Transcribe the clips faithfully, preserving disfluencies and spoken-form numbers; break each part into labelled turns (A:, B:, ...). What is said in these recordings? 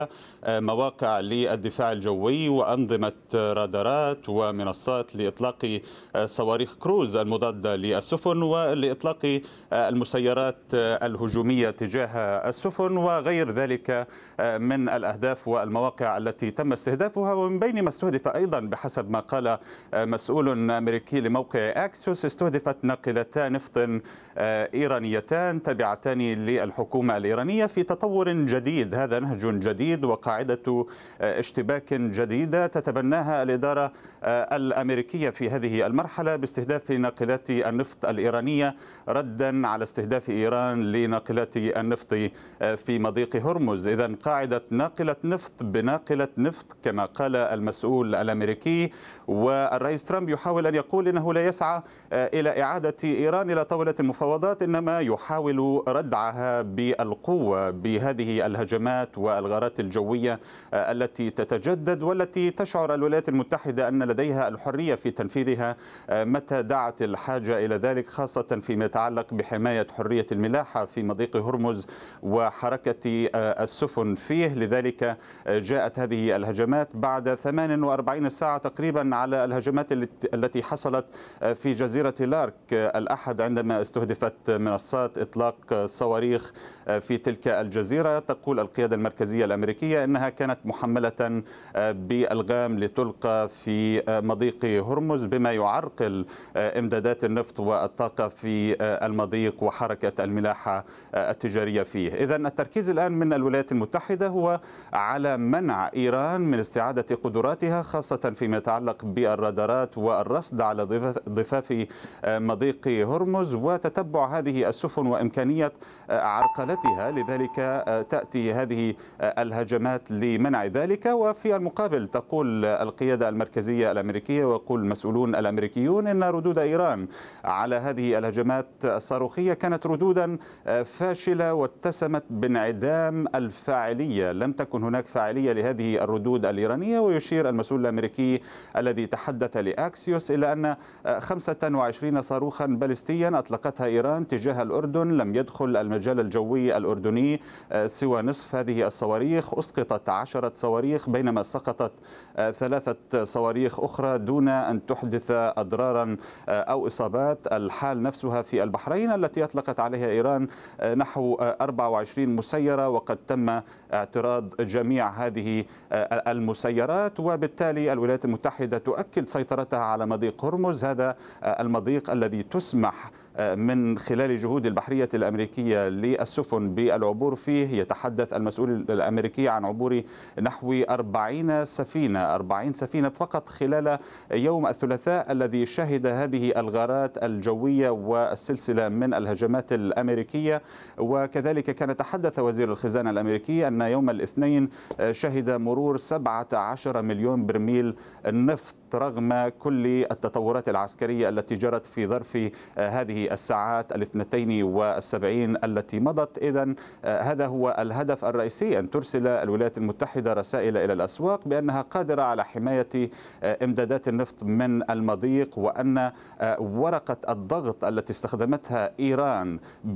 A: مواقع للدفاع الجوي وأنظمة رادارات ومنصات لإطلاق صواريخ كروز المضادة للسفن ولإطلاق المسيرات الهجومية تجاه السفن وغير ذلك من الأهداف والمواقع التي تم استهدافها. ومن بين ما استهدف أيضا بحسب ما قال مسؤول أمريكي لموقع أكسيوس، استهدفت ناقلتان نفط إيرانيتان تابعتان للحكومة الإيرانية في تطور جديد. هذا نهج جديد وقاعدة اشتباك جديدة تتبناها الإدارة الأمريكية في هذه المرحلة باستهداف ناقلات النفط الإيرانية ردا على استهداف إيران لناقلات النفط في مضيق هرمز. إذن قاعدة ناقلة نفط بناقلة نفط كما قال المسؤول الأمريكي. والرئيس ترامب يحاول أن يقول إنه لا يسعى إلى إعادة إيران إلى طاولة المفاوضات، إنما يحاول ردعها بالقوة بهذه الهجمات والغارات الجوية التي تتجدد والتي تشعر الولايات المتحدة أن لديها الحرية في تنفيذها متى دعت الحاجة إلى ذلك، خاصة فيما يتعلق بحماية حرية الملاحة في مضيق هرمز وحركة السفن فيه. لذلك جاءت هذه الهجمات بعد ثمان وأربعين ساعة تقريبا على الهجمات التي حصلت في جزيرة لارك الأحد عندما استهدفت منصات إطلاق صواريخ في تلك الجزيرة. تقول القيادة المركزية الأمريكية أنها كانت محملة بألغام لتلقى في مضيق هرمز بما يعرقل إمدادات النفط والطاقة في المضيق وحركة الملاحة التجارية فيه. إذن التركيز الآن من الولايات المتحدة هو على منع إيران من استعادة قدراتها، خاصة فيما يتعلق بالرادارات والرصد على ضفاف مضيق هرمز وتتبع هذه السفن وإمكانية عرقلتها. لذلك تأتي هذه الهجمات لمنع ذلك. وفي المقابل تقول القيادة المركزية الأمريكية ويقول المسؤولون الأمريكيون أن ردود إيران على هذه الهجمات الصاروخية كانت ردودا فاشلة واتسمت بانعدام الفاعلية. لم تكن هناك فاعلية لهذه الردود الإيرانية. ويشير المسؤول الأمريكي الذي تحدث لأكسيوس إلى أن خمسة وعشرين صاروخا باليستيا أطلقتها إيران تجاه الأردن لم يدخل المجال الجوي الأردني سوى نصف هذه الصواريخ. أسقطت عشرة صواريخ بينما سقطت ثلاثة صواريخ أخرى دون أن تحدث أضرارا أو إصابات. الحال نفسها في البحرين التي أطلقت عليها إيران نحو أربعة وعشرين مسيرة وقد تم اعتراض جميع هذه المسيرات. وبالتالي الولايات المتحدة تؤكد سيطرتها على مضيق هرمز، هذا المضيق الذي تسمح من خلال جهود البحرية الأمريكية للسفن بالعبور فيه. يتحدث المسؤول الأمريكي عن عبور نحو أربعين سفينة أربعين سفينة فقط خلال يوم الثلاثاء الذي شهد هذه الغارات الجوية والسلسلة من الهجمات الأمريكية. وكذلك كان يتحدث وزير الخزانة الأمريكي أن يوم الاثنين شهد مرور سبعة عشر مليون برميل نفط رغم كل التطورات العسكرية التي جرت في ظرف هذه الساعات الاثنتين والسبعين التي مضت. إذن هذا هو الهدف الرئيسي، أن ترسل الولايات المتحدة رسائل إلى الأسواق بأنها قادرة على حماية إمدادات النفط من المضيق، وأن ورقة الضغط التي استخدمتها إيران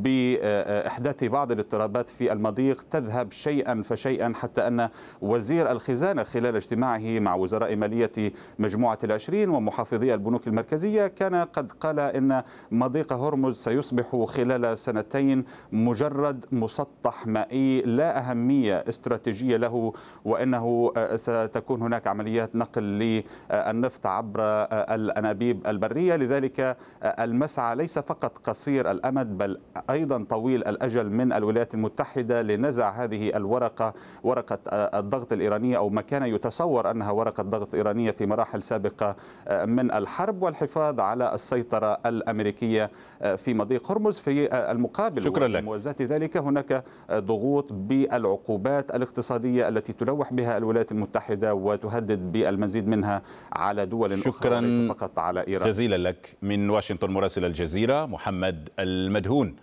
A: بإحداث بعض الاضطرابات في المضيق تذهب شيئا فشيئا، حتى أن وزير الخزانة خلال اجتماعه مع وزراء مالية مجموعة العشرين ومحافظي البنوك المركزية كان قد قال إن مضيق هرمز سيصبح خلال سنتين مجرد مسطح مائي لا أهمية استراتيجية له، وإنه ستكون هناك عمليات نقل للنفط عبر الأنابيب البرية. لذلك المسعى ليس فقط قصير الأمد بل أيضا طويل الأجل من الولايات المتحدة لنزع هذه الورقة، ورقة الضغط الإيرانية أو ما كان يتصور أنها ورقة ضغط إيرانية في مراحل سابقة من الحرب، والحفاظ على السيطرة الأمريكية في مضيق هرمز. في المقابل
B: شكرا لك.
A: وموازاة ذلك هناك ضغوط بالعقوبات الاقتصادية التي تلوح بها الولايات المتحدة وتهدد بالمزيد منها على دول
B: شكرا
A: أخرى وليس فقط على إيران.
B: جزيلا لك. من واشنطن مراسل الجزيرة محمد المدهون.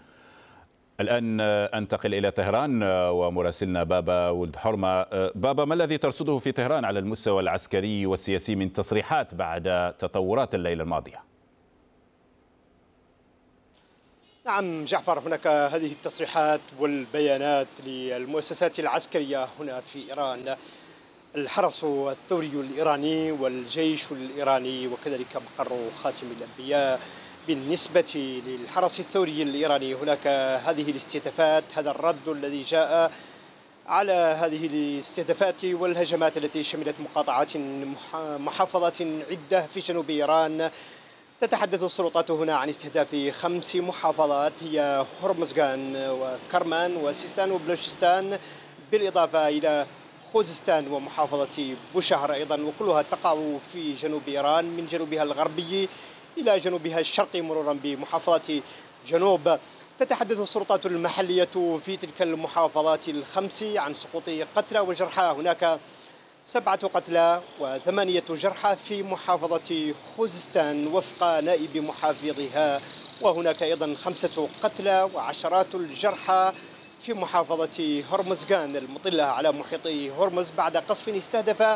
B: الآن أنتقل إلى طهران ومراسلنا بابا ولد حرمة. بابا، ما الذي ترصده في طهران على المستوى العسكري والسياسي من تصريحات بعد تطورات الليلة الماضية؟
C: نعم جعفر، هناك هذه التصريحات والبيانات للمؤسسات العسكرية هنا في إيران. الحرس الثوري الإيراني والجيش الإيراني وكذلك مقر خاتم الأنبياء. بالنسبة للحرس الثوري الإيراني هناك هذه الاستهدافات، هذا الرد الذي جاء على هذه الاستهدافات والهجمات التي شملت مقاطعات محافظات عدة في جنوب إيران. تتحدث السلطات هنا عن استهداف خمس محافظات هي هرمزغان وكرمان وسيستان وبلوشستان، بالإضافة إلى خوزستان ومحافظة بوشهر أيضا، وكلها تقع في جنوب إيران من جنوبها الغربي إلى جنوبها الشرقي مرورا بمحافظة جنوب. تتحدث السلطات المحلية في تلك المحافظات الخمس عن سقوط قتلى وجرحى. هناك سبعة قتلى وثمانية جرحى في محافظة خوزستان وفق نائب محافظها، وهناك أيضا خمسة قتلى وعشرات الجرحى في محافظة هرمزغان المطلة على محيط هرمز بعد قصف استهدف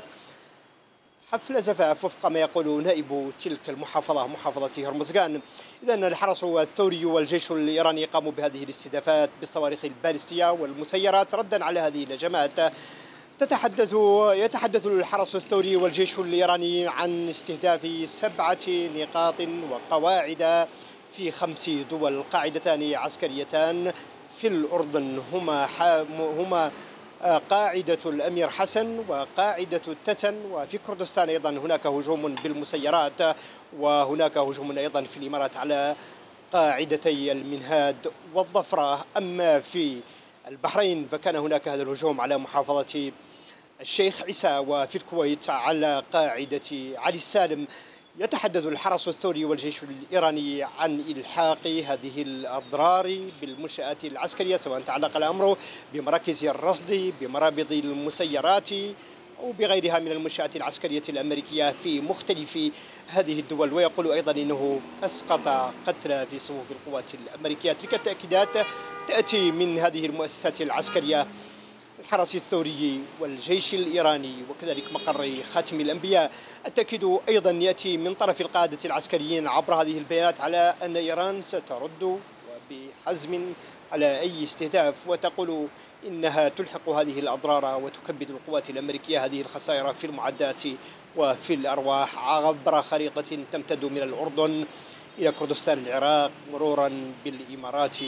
C: حفل زفاف وفق ما يقول نائب تلك المحافظة محافظة هرمزغان. إذن الحرس الثوري والجيش الإيراني قاموا بهذه الاستهدافات بالصواريخ البالستية والمسيرات ردا على هذه الهجمات. تتحدث يتحدث الحرس الثوري والجيش الإيراني عن استهداف سبعة نقاط وقواعد في خمس دول، قاعدتان عسكريتان في الأردن هما هما قاعدة الأمير حسن وقاعدة التتن، وفي كردستان أيضا هناك هجوم بالمسيرات، وهناك هجوم أيضا في الإمارات على قاعدتي المنهاد والظفرة. أما في البحرين فكان هناك هذا الهجوم على محافظة الشيخ عيسى، وفي الكويت على قاعدة علي السالم. يتحدث الحرس الثوري والجيش الإيراني عن إلحاق هذه الأضرار بالمنشآت العسكرية، سواء تعلق الأمر بمراكز الرصد بمرابط المسيرات أو بغيرها من المنشآت العسكرية الأمريكية في مختلف هذه الدول. ويقول أيضا إنه أسقط قتلى في صفوف القوات الأمريكية. تلك التأكيدات تأتي من هذه المؤسسات العسكرية، الحرس الثوري والجيش الإيراني وكذلك مقر خاتم الأنبياء. التأكيد أيضا يأتي من طرف القادة العسكريين عبر هذه البيانات على أن إيران سترد بحزم على أي استهداف، وتقول إنها تلحق هذه الأضرار وتكبد القوات الأمريكية هذه الخسائر في المعدات وفي الأرواح عبر خريطة تمتد من الأردن إلى كردستان العراق مرورا بالإمارات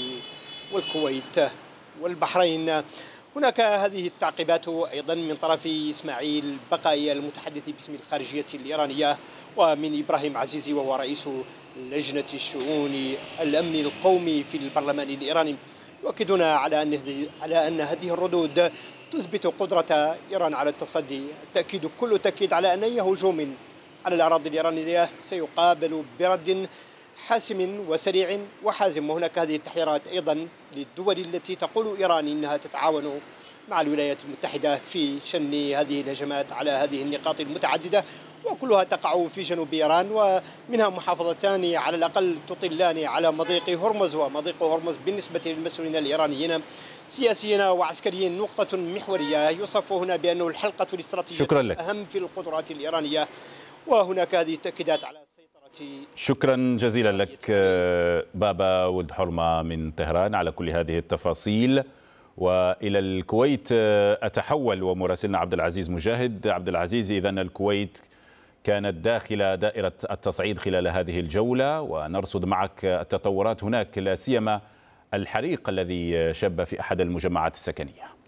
C: والكويت والبحرين. هناك هذه التعقيبات أيضا من طرف إسماعيل بقايا المتحدث باسم الخارجية الإيرانية ومن إبراهيم عزيزي وهو رئيس لجنة الشؤون الأمن القومي في البرلمان الإيراني، يؤكدون على أن على أن هذه الردود تثبت قدرة إيران على التصدي. التأكيد كل تأكيد على أن أي هجوم على الأراضي الإيرانية سيقابل برد حاسم وسريع وحازم. وهناك هذه التحذيرات أيضا للدول التي تقول إيران إنها تتعاون مع الولايات المتحدة في شن هذه الهجمات على هذه النقاط المتعددة، وكلها تقع في جنوب إيران، ومنها محافظتان على الأقل تطلان على مضيق هرمز. ومضيق هرمز بالنسبة للمسؤولين الإيرانيين سياسيين وعسكريين نقطة محورية، يوصف هنا بأنه الحلقة الاستراتيجية الأهم في القدرات الإيرانية. وهناك هذه التأكيدات على
B: شكرا جزيلا لك بابا ولد حرمة من طهران على كل هذه التفاصيل. وإلى الكويت أتحول ومراسلنا عبد العزيز مجاهد. عبد العزيز، إذن الكويت كانت داخل دائرة التصعيد خلال هذه الجولة، ونرصد معك التطورات هناك، لا سيما الحريق الذي شب في أحد المجمعات السكنية.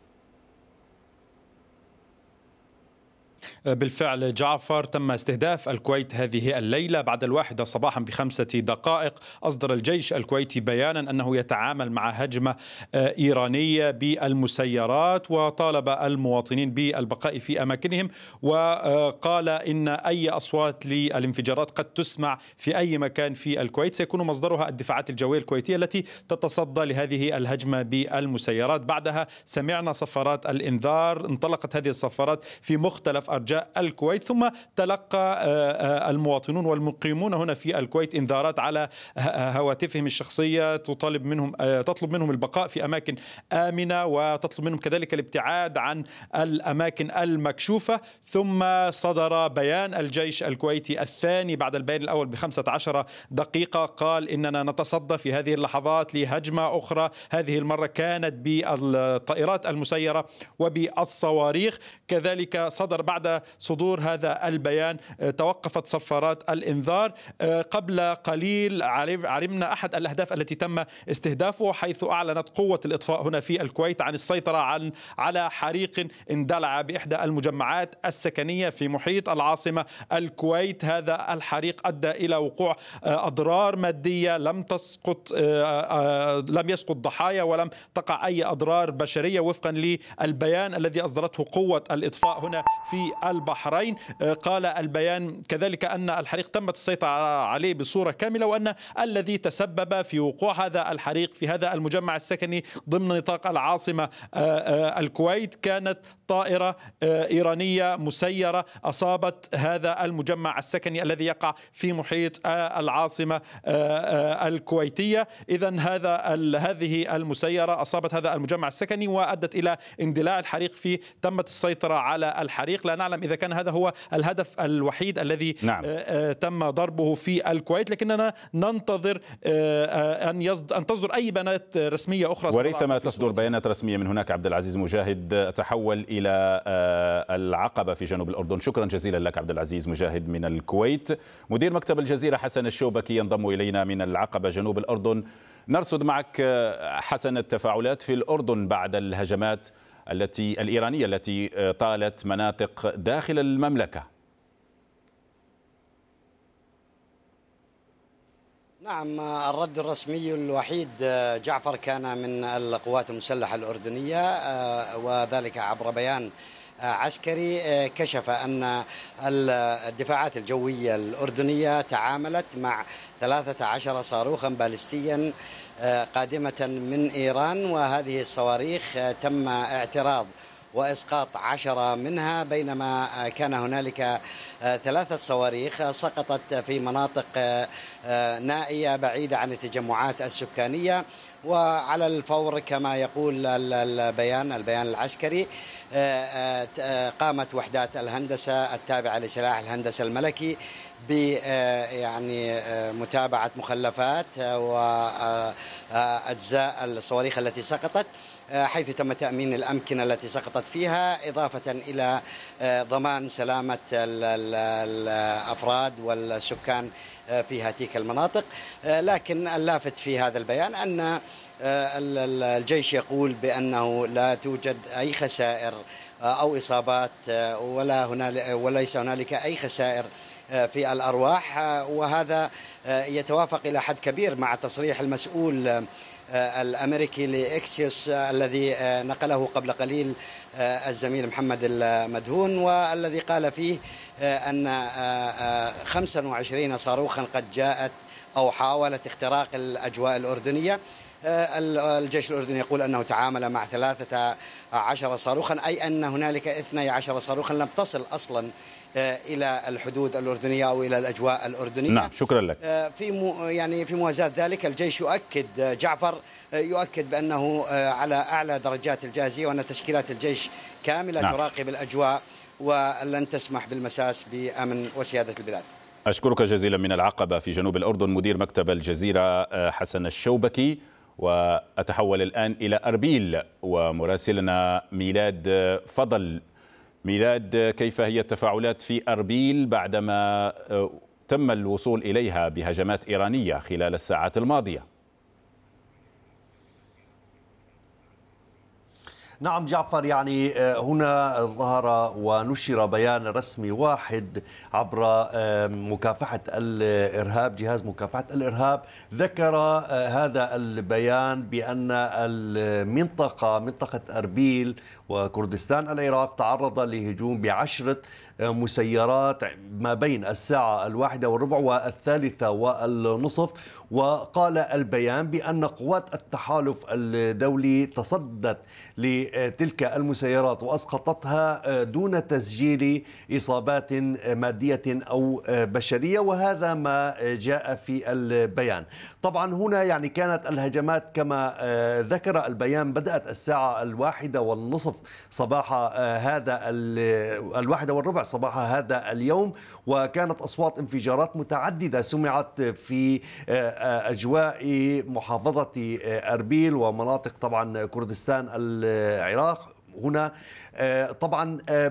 D: بالفعل جعفر، تم استهداف الكويت هذه الليلة بعد الواحدة صباحا بخمسة دقائق. أصدر الجيش الكويتي بيانا أنه يتعامل مع هجمة إيرانية بالمسيرات، وطالب المواطنين بالبقاء في أماكنهم، وقال إن أي أصوات للانفجارات قد تسمع في أي مكان في الكويت سيكون مصدرها الدفاعات الجوية الكويتية التي تتصدى لهذه الهجمة بالمسيرات. بعدها سمعنا صفارات الإنذار، انطلقت هذه الصفارات في مختلف أرجاء أرجاء الكويت. ثم تلقى المواطنون والمقيمون هنا في الكويت إنذارات على هواتفهم الشخصية تطالب منهم تطلب منهم البقاء في أماكن آمنة، وتطلب منهم كذلك الابتعاد عن الأماكن المكشوفة. ثم صدر بيان الجيش الكويتي الثاني بعد البيان الأول بخمسة عشر دقيقة، قال إننا نتصدى في هذه اللحظات لهجمة أخرى، هذه المرة كانت بالطائرات المسيرة وبالصواريخ. كذلك صدر بعد صدور هذا البيان توقفت صفارات الإنذار. قبل قليل علمنا أحد الأهداف التي تم استهدافه، حيث أعلنت قوة الإطفاء هنا في الكويت عن السيطرة عن على حريق اندلع بإحدى المجمعات السكنية في محيط العاصمة الكويت. هذا الحريق أدى إلى وقوع أضرار مادية، لم تسقط لم يسقط ضحايا ولم تقع أي أضرار بشرية وفقا للبيان الذي أصدرته قوة الإطفاء هنا في البحرين. قال البيان كذلك أن الحريق تمت السيطرة عليه بصورة كاملة، وأن الذي تسبب في وقوع هذا الحريق في هذا المجمع السكني ضمن نطاق العاصمة الكويت كانت طائرة إيرانية مسيرة أصابت هذا المجمع السكني الذي يقع في محيط العاصمة الكويتية. إذن هذا هذه المسيرة أصابت هذا المجمع السكني وأدت إلى اندلاع الحريق فيه. تمت السيطرة على الحريق. لا نعلم إذا كان هذا هو الهدف الوحيد الذي نعم. تم ضربه في الكويت، لكننا ننتظر أن أن تصدر أي بيانات رسمية أخرى.
B: وريثما تصدر بيانات رسمية من هناك. عبد العزيز مجاهد تحول إلى العقبة في جنوب الأردن. شكرا جزيلا لك عبد العزيز مجاهد من الكويت. مدير مكتب الجزيرة حسن الشوبكي ينضم إلينا من العقبة جنوب الأردن. نرصد معك حسن التفاعلات في الأردن بعد الهجمات التي الإيرانية التي طالت مناطق داخل المملكة.
E: نعم، الرد الرسمي الوحيد جعفر كان من القوات المسلحة الأردنية، وذلك عبر بيان عسكري كشف أن الدفاعات الجوية الأردنية تعاملت مع ثلاثة عشر صاروخا باليستيا قادمة من إيران، وهذه الصواريخ تم اعتراض وإسقاط عشرة منها، بينما كان هنالك ثلاثة صواريخ سقطت في مناطق نائية بعيدة عن التجمعات السكانية. وعلى الفور كما يقول البيان البيان العسكري قامت وحدات الهندسة التابعة لسلاح الهندسة الملكي ب يعني متابعة مخلفات وأجزاء الصواريخ التي سقطت، حيث تم تأمين الأمكنة التي سقطت فيها، إضافة إلى ضمان سلامة الأفراد والسكان في هذه المناطق. لكن اللافت في هذا البيان أن الجيش يقول بأنه لا توجد أي خسائر أو إصابات ولا هنالك وليس هنالك أي خسائر في الأرواح، وهذا يتوافق إلى حد كبير مع تصريح المسؤول الأمريكي لإكسيوس الذي نقله قبل قليل الزميل محمد المدهون، والذي قال فيه أن خمسة وعشرين صاروخا قد جاءت أو حاولت اختراق الأجواء الأردنية. الجيش الأردني يقول أنه تعامل مع ثلاثة عشر صاروخا، أي أن هنالك اثني عشر صاروخا لم تصل أصلا إلى الحدود الأردنية أو إلى الأجواء الأردنية.
B: نعم، شكرا لك.
E: في مو يعني في موازاة ذلك الجيش يؤكد جعفر يؤكد بأنه على أعلى درجات الجاهزية، وأن تشكيلات الجيش كاملة نعم. تراقب الأجواء ولن تسمح بالمساس بأمن وسيادة البلاد.
B: أشكرك جزيلا من العقبة في جنوب الأردن مدير مكتب الجزيرة حسن الشوبكي. وأتحول الآن إلى أربيل ومراسلنا ميلاد فضل. ميلاد، كيف هي التفاعلات في أربيل بعدما تم الوصول إليها بهجمات إيرانية خلال الساعات الماضية؟
F: نعم جعفر، يعني هنا ظهر ونشر بيان رسمي واحد عبر مكافحة الإرهاب، جهاز مكافحة الإرهاب ذكر هذا البيان بأن المنطقة منطقة أربيل وكردستان العراق تعرض لهجوم بعشرة مسيرات ما بين الساعة الواحدة والربع والثالثة والنصف. وقال البيان بأن قوات التحالف الدولي تصدت ل لتلك المسيرات وأسقطتها دون تسجيل إصابات مادية أو بشرية، وهذا ما جاء في البيان. طبعا هنا يعني كانت الهجمات كما ذكر البيان بدأت الساعة الواحدة والنصف صباح هذا الواحدة والربع صباح هذا اليوم، وكانت أصوات انفجارات متعددة سمعت في أجواء محافظة أربيل ومناطق طبعا كردستان العراق هنا. طبعا